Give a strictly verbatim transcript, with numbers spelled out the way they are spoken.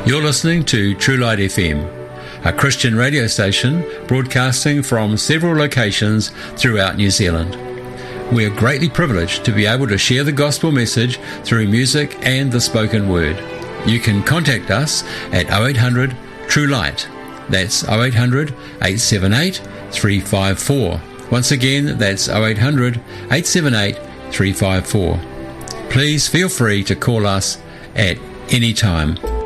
You're listening to True Light F M, a Christian radio station broadcasting from several locations throughout New Zealand. We are greatly privileged to be able to share the gospel message through music and the spoken word. You can contact us at oh eight hundred True Light. That's oh eight hundred, eight seven eight, three five four. Once again, that's oh eight hundred, eight seven eight, three five four. Please feel free to call us at any time.